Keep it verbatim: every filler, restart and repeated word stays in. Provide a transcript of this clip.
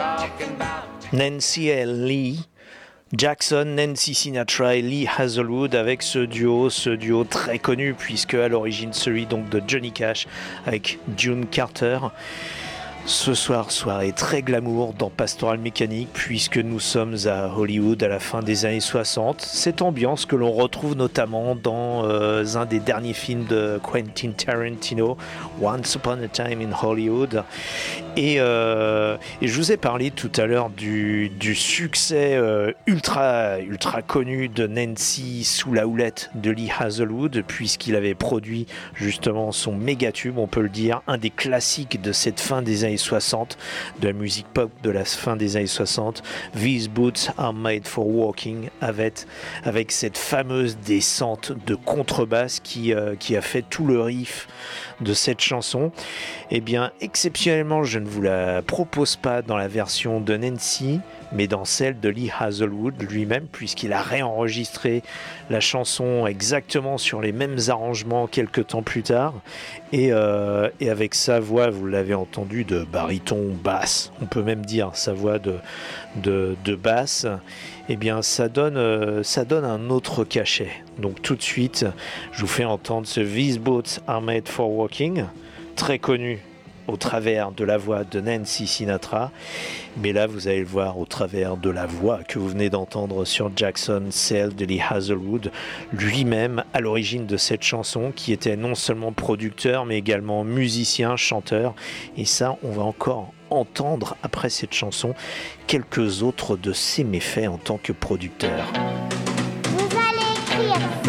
Nancy et Lee Jackson, Nancy Sinatra et Lee Hazlewood avec ce duo, ce duo très connu puisque à l'origine celui donc de Johnny Cash avec June Carter. Ce soir, soirée très glamour dans Pastoral Mécanique puisque nous sommes à Hollywood à la fin des années soixante. Cette ambiance que l'on retrouve notamment dans euh, un des derniers films de Quentin Tarantino, Once Upon a Time in Hollywood. Et, euh, et je vous ai parlé tout à l'heure du, du succès euh, ultra, ultra connu de Nancy sous la houlette de Lee Hazlewood puisqu'il avait produit justement son méga tube, on peut le dire, un des classiques de cette fin des années soixante, de la musique pop de la fin des années soixante, These Boots Are Made for Walking, avec, avec cette fameuse descente de contrebasse qui, euh, qui a fait tout le riff de cette chanson. Eh bien, exceptionnellement, je ne vous la propose pas dans la version de Nancy, mais dans celle de Lee Hazlewood lui-même, puisqu'il a réenregistré la chanson exactement sur les mêmes arrangements quelques temps plus tard, et, euh, et avec sa voix, vous l'avez entendu, de baryton basse, on peut même dire sa voix de, de, de basse, eh bien ça donne, euh, ça donne un autre cachet. Donc tout de suite, je vous fais entendre ce These Boots Are Made for Walking, très connu au travers de la voix de Nancy Sinatra, mais là vous allez le voir au travers de la voix que vous venez d'entendre sur Jackson, celle de Lee Hazlewood, lui-même à l'origine de cette chanson, qui était non seulement producteur mais également musicien, chanteur, et ça on va encore entendre après cette chanson quelques autres de ses méfaits en tant que producteur. Vous allez écrire